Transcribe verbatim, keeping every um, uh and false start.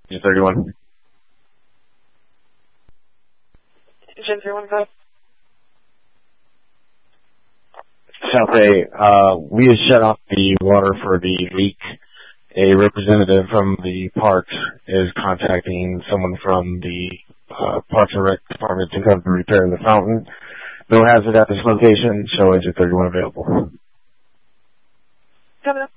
Engine thirty-one. Engine thirty-one, go ahead. South A, uh, we have shut off the water for the leak. A representative from the parks is contacting someone from the uh, Parks and Rec department to come to repair the fountain. No hazard at this location, so engine thirty-one available. Coming up.